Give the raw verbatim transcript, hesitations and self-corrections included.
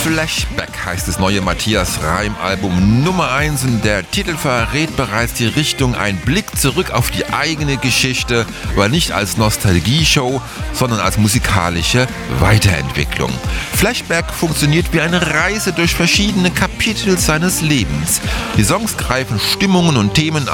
Flashback heißt das neue Matthias Reim-Album Nummer eins und der Titel verrät bereits die Richtung, ein Blick zurück auf die eigene Geschichte, aber nicht als Nostalgie-Show, sondern als musikalische Weiterentwicklung. Flashback funktioniert wie eine Reise durch verschiedene Kapitel seines Lebens. Die Songs greifen Stimmungen und Themen